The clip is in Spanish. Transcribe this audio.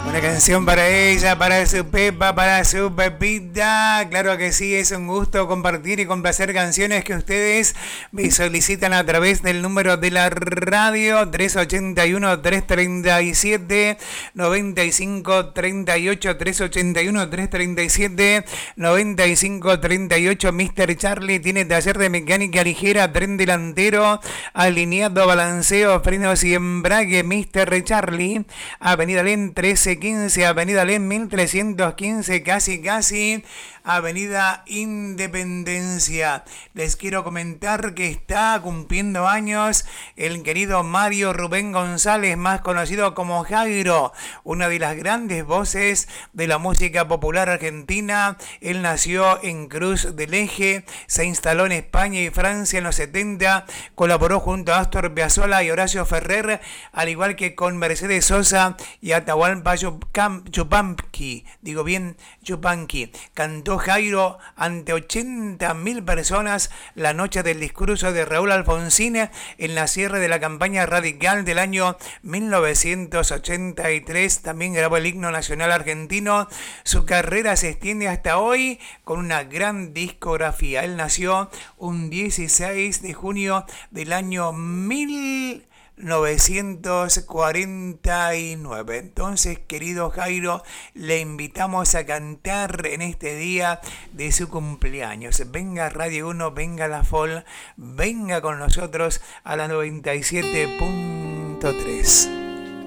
Una canción para ella, para su Pepa, para su Pepita. Claro que sí, es un gusto compartir y complacer canciones que ustedes me solicitan a través del número de la radio 381-337-9538, 381-337-9538. Mr. Charlie tiene taller de mecánica ligera, tren delantero, alineado, balanceo, frenos y embrague. Mr. Charlie, Avenida Len 1315, Avenida Len 1315, casi, Avenida Independencia. Les quiero comentar que está cumpliendo años el querido Mario Rubén González, más conocido como Jairo, una de las grandes voces de la música popular argentina. Él nació en Cruz del Eje, se instaló en España y Francia en los 70, colaboró junto a Astor Piazzolla y Horacio Ferrer, al igual que con Mercedes Sosa y Atahualpa Yupanqui. Digo bien, Yupanqui. Cantó Jairo ante 80.000 personas la noche del discurso de Raúl Alfonsín en la cierre de la campaña radical del año 1983. También grabó el himno nacional argentino. Su carrera se extiende hasta hoy con una gran discografía. Él nació un 16 de junio del año 1949. Entonces, querido Jairo, le invitamos a cantar en este día de su cumpleaños. Venga Radio 1, venga la FOL, venga con nosotros a la 97.3.